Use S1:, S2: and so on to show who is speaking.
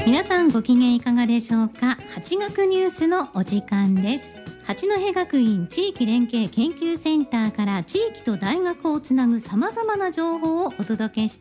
S1: 皆さんご機嫌いかがでしょうか。八学ニュースのお時間です。八戸学院地域連携研究センターから地域と大学をつなぐさまざまな情報をお届けして